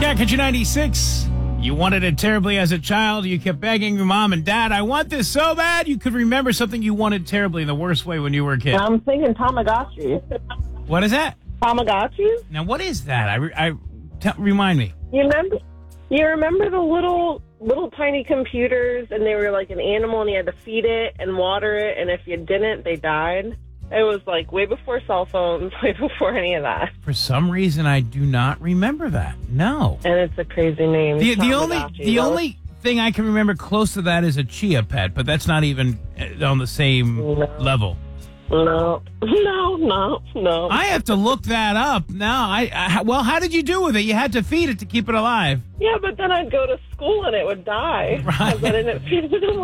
Yeah, Country 96. You wanted it terribly as a child. You kept begging your mom and dad, I want this so bad. You could remember something you wanted terribly in the worst way when you were a kid. I'm thinking Tamagotchi. What is that? Tamagotchi? Now, what is that? Remind me. You remember the little tiny computers, and they were like an animal, and you had to feed it and water it, and if you didn't, they died? It was like way before cell phones, way before any of that. For some reason, I do not remember that. No. And it's a crazy name. The only thing I can remember close to that is a Chia Pet, but that's not even on the same level. No. I have to look that up now. Well, how did you do with it? You had to feed it to keep it alive. Yeah, but then I'd go to school and it would die. Right. Because I didn't feed it alive.